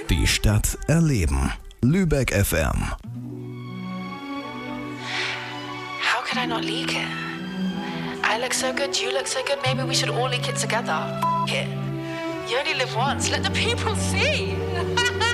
Die Stadt erleben. Lübeck FM. How could I not leak it? I look so good, you look so good, maybe we should all leak it together. It. You only live once, let the people see.